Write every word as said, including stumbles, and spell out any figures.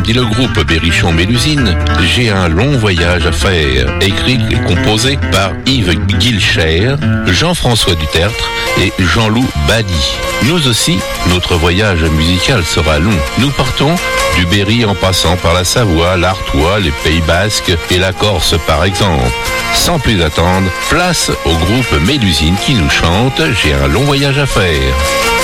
dit le groupe Berrichon-Mélusine, J'ai un long voyage à faire, écrit et composé par Yves Guilcher, Jean-François Dutertre et Jean-Loup Badi. Nous aussi, notre voyage musical sera long. Nous partons du Berry en passant par la Savoie, l'Artois, les Pays Basques et la Corse par exemple. Sans plus attendre, place au groupe Mélusine qui nous chante J'ai un long voyage à faire.